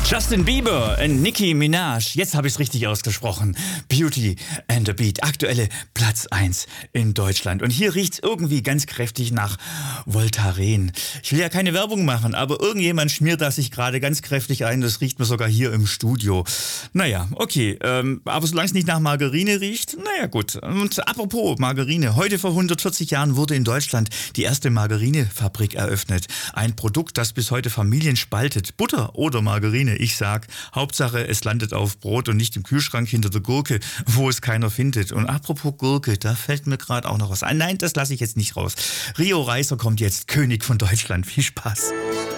Justin Bieber und Nicki Minaj, jetzt habe ich es richtig ausgesprochen. Beauty and the Beat, aktuelle Platz 1 in Deutschland. Und hier riecht es irgendwie ganz kräftig nach Voltaren. Ich will ja keine Werbung machen, aber irgendjemand schmiert das sich gerade ganz kräftig ein. Das riecht mir sogar hier im Studio. Naja, okay, aber solange es nicht nach Margarine riecht, naja gut. Und apropos Margarine, heute vor 140 Jahren wurde in Deutschland die erste Margarinefabrik eröffnet. Ein Produkt, das bis heute Familien spaltet. Butter oder Margarine, ich sag, Hauptsache es landet auf Brot und nicht im Kühlschrank hinter der Gurke, wo es keiner findet. Und apropos Gurke, da fällt mir gerade auch noch was ein. Nein, das lasse ich jetzt nicht raus. Rio Reiser kommt jetzt, König von Deutschland. Viel Spaß.